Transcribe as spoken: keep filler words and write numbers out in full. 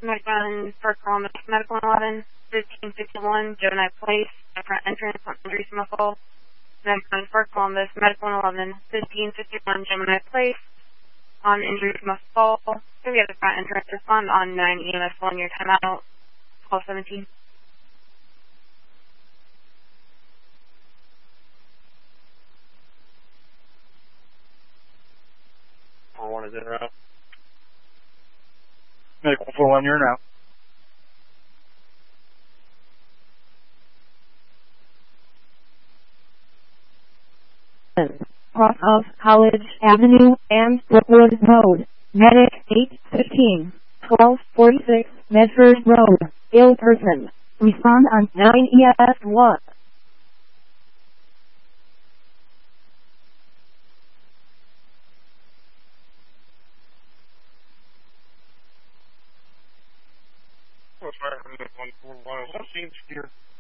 Medical for Columbus, Medical eleven, fifteen fifty-one, Gemini Place, front entrance on Injury Muffle. Medical for Columbus, Medical eleven, fifteen fifty-one, Gemini Place, on Injury Muffle. So we have the front entrance, respond on nine E M S following your timeout, call seventeen. four one is in route. Medical four one, you're now. Cross of College Avenue and Brookwood Road. Medic eight fifteen, twelve forty-six, Medford Road. Ill person. Respond on nine E M S one. What's right? one four one. What seems here?